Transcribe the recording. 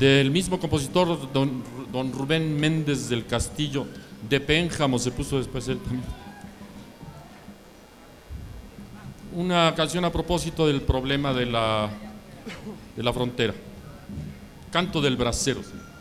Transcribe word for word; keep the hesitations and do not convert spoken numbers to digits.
del mismo compositor, don, don Rubén Méndez del Castillo, de Pénjamo se puso después él también. Una canción a propósito del problema de la, de la frontera. Canto del Bracero.